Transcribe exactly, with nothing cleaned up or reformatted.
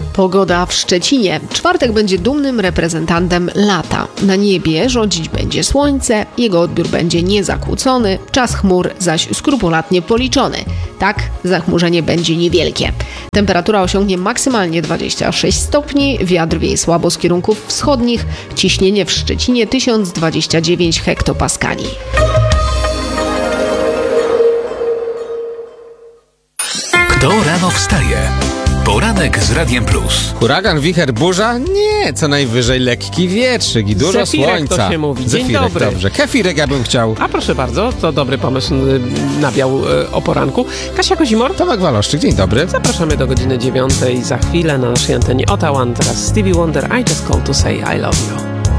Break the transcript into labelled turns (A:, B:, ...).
A: Pogoda w Szczecinie. Czwartek będzie dumnym reprezentantem lata. Na niebie rządzić będzie słońce, jego odbiór będzie niezakłócony, czas chmur zaś skrupulatnie policzony. Tak, zachmurzenie będzie niewielkie. Temperatura osiągnie maksymalnie dwadzieścia sześć stopni, wiatr wieje słabo z kierunków wschodnich, ciśnienie w Szczecinie tysiąc dwadzieścia dziewięć hektopaskali.
B: Kto rano wstaje? Poranek z Radiem Plus.
C: Huragan, wicher, burza? Nie, co najwyżej lekki wietrzyk i dużo
D: Zefirek
C: słońca.
D: to się mówi. Dzień
C: Zefirek,
D: dobry.
C: Dobrze. Kefirek ja bym chciał.
D: A proszę bardzo, to dobry pomysł y, nabiał y, o poranku. Kasia Kozimor,
C: Tomek Waloszczyk, dzień dobry.
D: zapraszamy do godziny dziewiątej. Za chwilę na naszej antenie Ottawa. Teraz Stevie Wonder, I Just Call to Say I Love You.